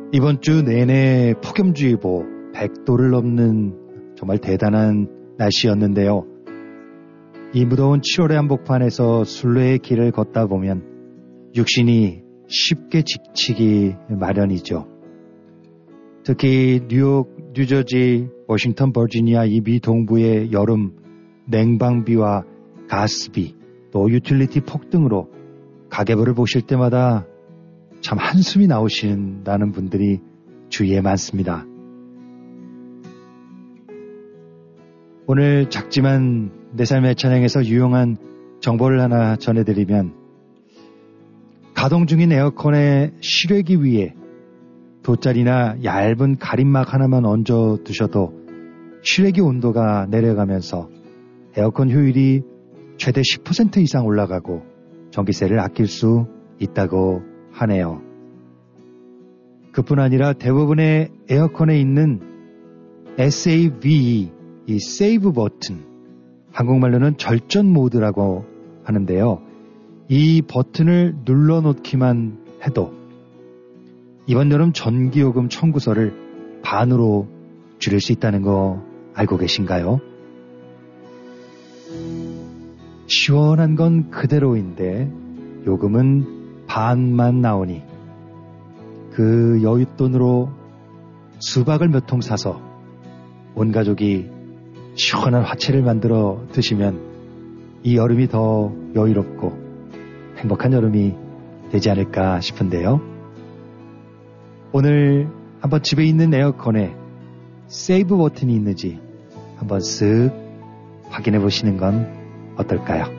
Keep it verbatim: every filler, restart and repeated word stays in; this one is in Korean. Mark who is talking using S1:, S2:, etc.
S1: 이번 주 내내 폭염주의보 백 도를 넘는 정말 대단한 날씨였는데요. 이 무더운 칠월의 한복판에서 순례의 길을 걷다 보면 육신이 쉽게 지치기 마련이죠. 특히 뉴욕, 뉴저지, 워싱턴, 버지니아 이 미 동부의 여름 냉방비와 가스비, 또 유틸리티 폭등으로 가계부를 보실 때마다 참 한숨이 나오신다는 분들이 주위에 많습니다. 오늘 작지만 내 삶의 찬양에서 유용한 정보를 하나 전해드리면, 가동 중인 에어컨에 실외기 위에 돗자리나 얇은 가림막 하나만 얹어 두셔도 실외기 온도가 내려가면서 에어컨 효율이 최대 십 퍼센트 이상 올라가고 전기세를 아낄 수 있다고 하네요. 그뿐 아니라 대부분의 에어컨에 있는 세이브, 이 세이브 버튼, 한국말로는 절전 모드라고 하는데요. 이 버튼을 눌러놓기만 해도 이번 여름 전기요금 청구서를 반으로 줄일 수 있다는 거 알고 계신가요? 시원한 건 그대로인데 요금은 반만 나오니 그 여윳돈으로 수박을 몇 통 사서 온 가족이 시원한 화채를 만들어 드시면 이 여름이 더 여유롭고 행복한 여름이 되지 않을까 싶은데요. 오늘 한번 집에 있는 에어컨에 세이브 버튼이 있는지 한번 쓱 확인해 보시는 건 어떨까요?